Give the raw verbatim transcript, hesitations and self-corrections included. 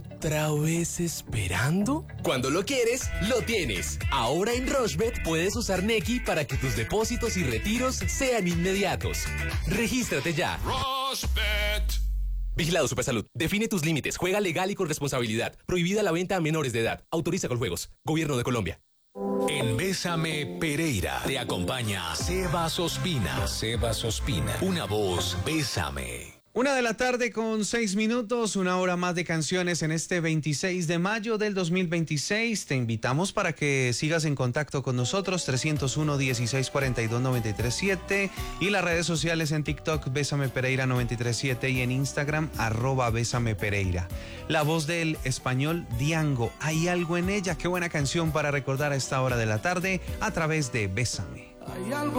¿Otra vez esperando? Cuando lo quieres, lo tienes. Ahora en Rochebet puedes usar Nequi para que tus depósitos y retiros sean inmediatos. Regístrate ya. Rochebet. Vigilado Supersalud. Define tus límites. Juega legal y con responsabilidad. Prohibida la venta a menores de edad. Autoriza con juegos. Gobierno de Colombia. En Bésame Pereira te acompaña Sebas Ospina. Sebas Ospina. Una voz Bésame. Una de la tarde con seis minutos, una hora más de canciones en este veintiséis de mayo del dos mil veintiséis. Te invitamos para que sigas en contacto con nosotros, trescientos uno, dieciséis cuarenta y dos, noventa y tres siete, y las redes sociales en TikTok, Bésame Pereira noventa y tres siete, y en Instagram, arroba Bésame Pereira. La voz del español Diango, hay algo en ella, qué buena canción para recordar a esta hora de la tarde a través de Bésame. Hay algo